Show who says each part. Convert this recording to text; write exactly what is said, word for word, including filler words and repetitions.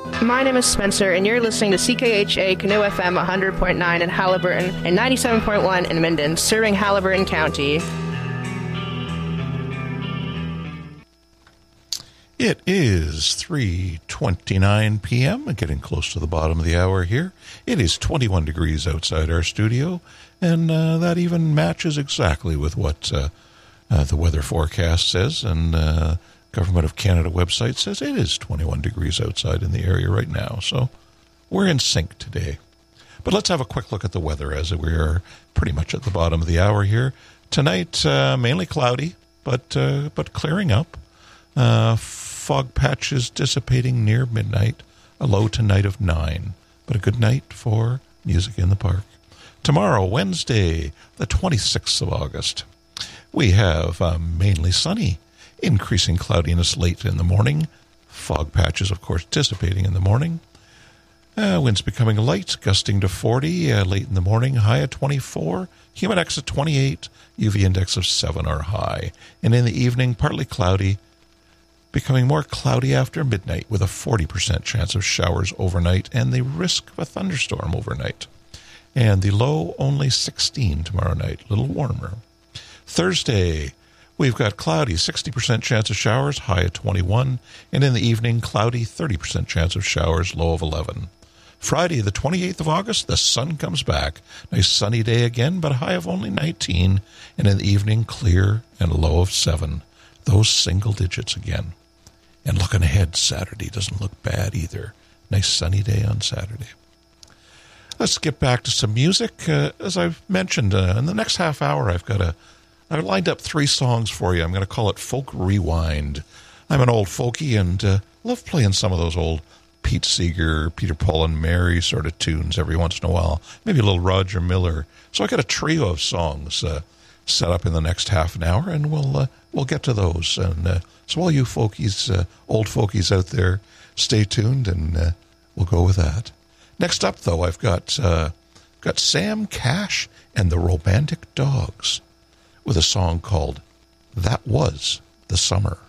Speaker 1: My name is Spencer, and you're listening to C K H A Canoe F M one hundred point nine in Haliburton and ninety-seven point one in Minden, serving Haliburton County.
Speaker 2: It is three twenty-nine p.m., getting close to the bottom of the hour here. It is twenty-one degrees outside our studio, and uh, that even matches exactly with what uh, uh, the weather forecast says, and uh, Government of Canada website says it is twenty-one degrees outside in the area right now, so we're in sync today. But let's have a quick look at the weather as we are pretty much at the bottom of the hour here. Tonight, uh, mainly cloudy, but uh, but clearing up. Uh, fog patches dissipating near midnight, a low tonight of nine, but a good night for music in the park. Tomorrow, Wednesday, the twenty-sixth of August, we have uh, mainly sunny, increasing cloudiness late in the morning, fog patches, of course, dissipating in the morning. Uh, winds becoming light, gusting to forty uh, late in the morning, high at twenty-four, humid index at twenty-eight, U V index of seven are high. And in the evening, partly cloudy, becoming more cloudy after midnight with a forty percent chance of showers overnight and the risk of a thunderstorm overnight. And the low only sixteen tomorrow night, a little warmer. Thursday, we've got cloudy, sixty percent chance of showers, high at twenty-one. And in the evening, cloudy, thirty percent chance of showers, low of eleven. Friday, the twenty-eighth of August, the sun comes back. Nice sunny day again, but a high of only nineteen. And in the evening, clear and a low of seven. Those single digits again. And looking ahead, Saturday doesn't look bad either. Nice sunny day on Saturday. Let's get back to some music. Uh, as I've mentioned, uh, in the next half hour, I've got a, I've lined up three songs for you. I'm going to call it Folk Rewind. I'm an old folkie and uh, love playing some of those old Pete Seeger, Peter, Paul, and Mary sort of tunes every once in a while. Maybe a little Roger Miller. So I got a trio of songs uh, set up in the next half an hour, and we'll uh, we'll get to those. And uh, so all you folkies, uh, old folkies out there, stay tuned, and uh, we'll go with that. Next up, though, I've got uh, got Sam Cash and the Romantic Dogs with a song called That Was the Summer.